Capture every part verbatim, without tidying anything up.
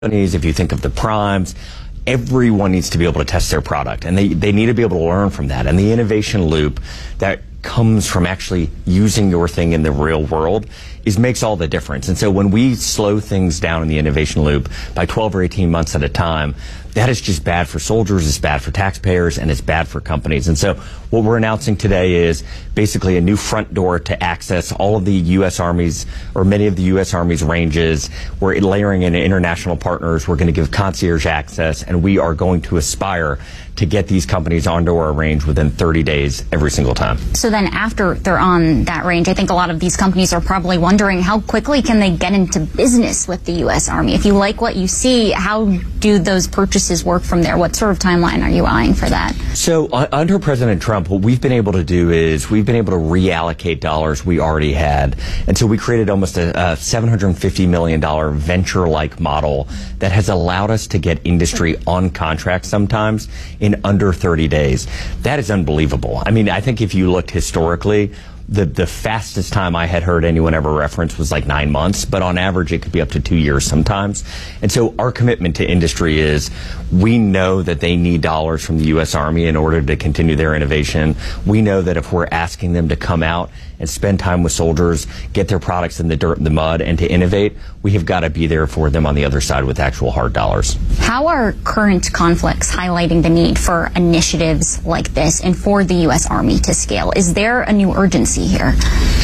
companies, if you think of the primes, everyone needs to be able to test their product, and they, they need to be able to learn from that. And the innovation loop that comes from actually using your thing in the real world is makes all the difference. And so when we slow things down in the innovation loop by twelve or eighteen months at a time, that is just bad for soldiers, it's bad for taxpayers, and it's bad for companies. And so what we're announcing today is basically a new front door to access all of the U S Army's, or many of the U S Army's ranges. We're layering in international partners. We're going to give concierge access, and we are going to aspire to get these companies onto our range within thirty days every single time. So then after they're on that range, I think a lot of these companies are probably wondering how quickly can they get into business with the U S Army? If you like what you see, how do those purchases work from there? What sort of timeline are you eyeing for that? So uh, under President Trump, what we've been able to do is we've been able to reallocate dollars we already had. And so we created almost a, a seven hundred fifty million dollars venture-like model that has allowed us to get industry on contract sometimes in under thirty days. That is unbelievable. I mean, I think if you looked historically, the, the fastest time I had heard anyone ever reference was like nine months, but on average it could be up to two years sometimes. And so our commitment to industry is we know that they need dollars from the U S Army in order to continue their innovation. We know that if we're asking them to come out and spend time with soldiers, get their products in the dirt and the mud, and to innovate, we have got to be there for them on the other side with actual hard dollars. How are current conflicts highlighting the need for initiatives like this and for the U S Army to scale? Is there a new urgency here?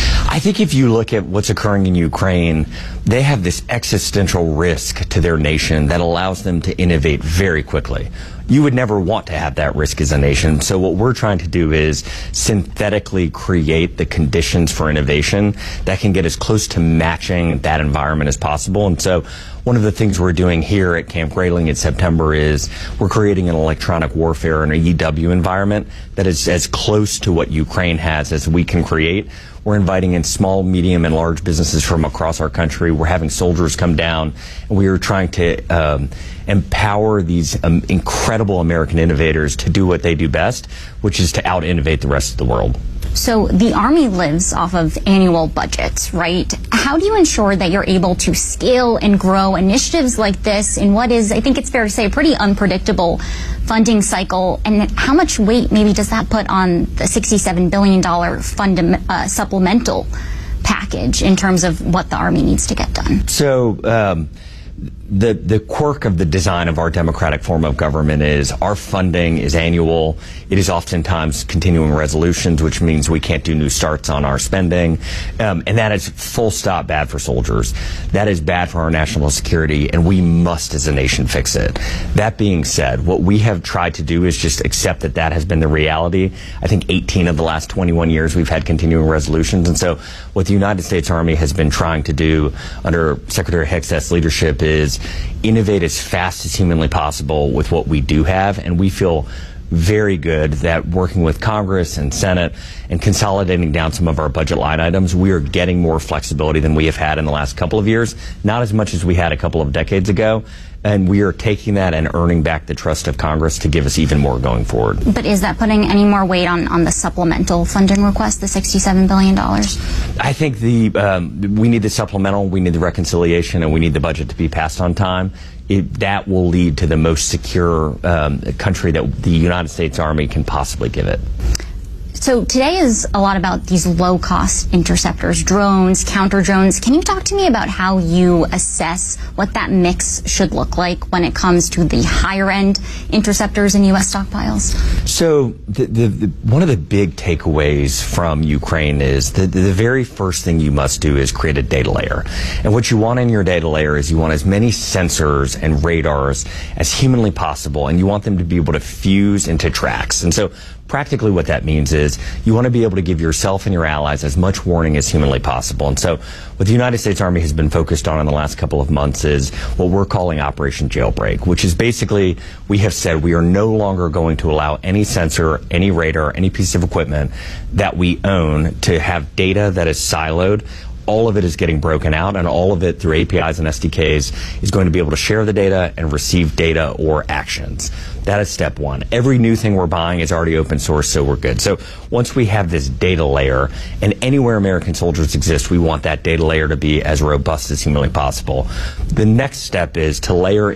I think if you look at what's occurring in Ukraine, they have this existential risk to their nation that allows them to innovate very quickly. You would never want to have that risk as a nation. So what we're trying to do is synthetically create the conditions for innovation that can get as close to matching that environment as possible. And so one of the things we're doing here at Camp Grayling in September is we're creating an electronic warfare and a E W environment that is as close to what Ukraine has as we can create. We're inviting in small, medium, and large businesses from across our country. We're having soldiers come down, and we are trying to um, empower these um, incredible American innovators to do what they do best, which is to out-innovate the rest of the world. So the Army lives off of annual budgets, right? How do you ensure that you're able to scale and grow initiatives like this in what is, I think it's fair to say, a pretty unpredictable funding cycle? And how much weight maybe does that put on the sixty-seven billion dollars funda- uh, supplemental package in terms of what the Army needs to get done? So um, the the quirk of the design of our democratic form of government is our funding is annual. It is oftentimes continuing resolutions, which means we can't do new starts on our spending. Um, and that is full stop bad for soldiers. That is bad for our national security, and we must as a nation fix it. That being said, what we have tried to do is just accept that that has been the reality. I think eighteen of the last twenty-one years we've had continuing resolutions. And so what the United States Army has been trying to do under Secretary Hegseth's leadership is innovate as fast as humanly possible with what we do have, and we feel very good that working with Congress and Senate and consolidating down some of our budget line items, we are getting more flexibility than we have had in the last couple of years, not as much as we had a couple of decades ago. And we are taking that and earning back the trust of Congress to give us even more going forward. But is that putting any more weight on, on the supplemental funding request, the sixty-seven billion dollars? I think the um, we need the supplemental, we need the reconciliation, and we need the budget to be passed on time. It, that will lead to the most secure um, country that the United States Army can possibly give it. So today is a lot about these low-cost interceptors, drones, counter-drones. Can you talk to me about how you assess what that mix should look like when it comes to the higher-end interceptors in U S stockpiles? So the, the, the, one of the big takeaways from Ukraine is that the very first thing you must do is create a data layer. And what you want in your data layer is you want as many sensors and radars as humanly possible, and you want them to be able to fuse into tracks. And so practically what that means is you want to be able to give yourself and your allies as much warning as humanly possible. And so what the United States Army has been focused on in the last couple of months is what we're calling Operation Jailbreak, which is basically we have said we are no longer going to allow any sensor, any radar, any piece of equipment that we own to have data that is siloed all of it is getting broken out, and all of it through A P Is and S D Ks is going to be able to share the data and receive data or actions. That is step one. Every new thing we're buying is already open source, so we're good. So once we have this data layer, and anywhere American soldiers exist, we want that data layer to be as robust as humanly possible. The next step is to layer